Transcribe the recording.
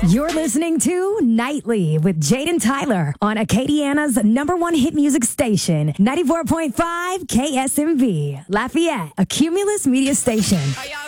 You're listening to Nightly with Jaden Tyler on Acadiana's #1 hit music station, 94.5 KSMV, Lafayette, a Cumulus media station.